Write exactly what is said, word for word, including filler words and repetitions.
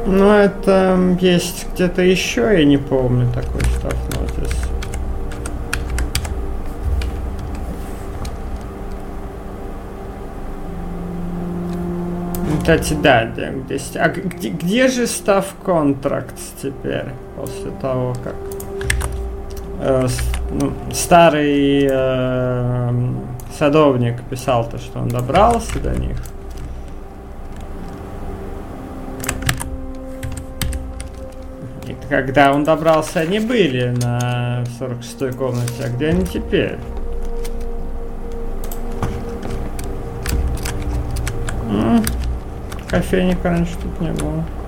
Ну, это есть где-то еще, я не помню такой stuff notice. Кстати, да, здесь. А где, где же staff contracts теперь, после того, как э, ну, старый э, садовник писал-то, что он добрался до них? И когда он добрался, они были на сорок шестой комнате, а где они теперь? М-м, кофейника раньше тут не было.